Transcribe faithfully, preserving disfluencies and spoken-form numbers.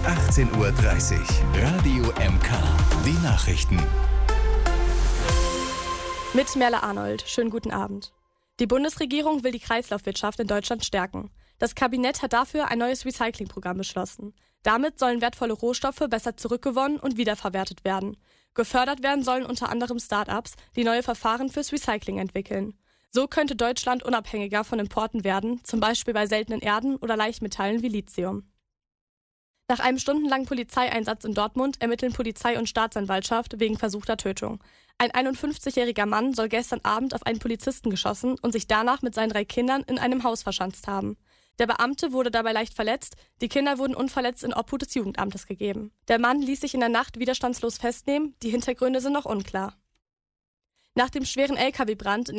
achtzehn Uhr dreißig. Radio M K. Die Nachrichten. Mit Merle Arnold. Schönen guten Abend. Die Bundesregierung will die Kreislaufwirtschaft in Deutschland stärken. Das Kabinett hat dafür ein neues Recyclingprogramm beschlossen. Damit sollen wertvolle Rohstoffe besser zurückgewonnen und wiederverwertet werden. Gefördert werden sollen unter anderem Start-ups, die neue Verfahren fürs Recycling entwickeln. So könnte Deutschland unabhängiger von Importen werden, zum Beispiel bei seltenen Erden oder Leichtmetallen wie Lithium. Nach einem stundenlangen Polizeieinsatz in Dortmund ermitteln Polizei und Staatsanwaltschaft wegen versuchter Tötung. Ein einundfünfzigjähriger Mann soll gestern Abend auf einen Polizisten geschossen und sich danach mit seinen drei Kindern in einem Haus verschanzt haben. Der Beamte wurde dabei leicht verletzt, die Kinder wurden unverletzt in Obhut des Jugendamtes gegeben. Der Mann ließ sich in der Nacht widerstandslos festnehmen, die Hintergründe sind noch unklar. Nach dem schweren L K W-Brand in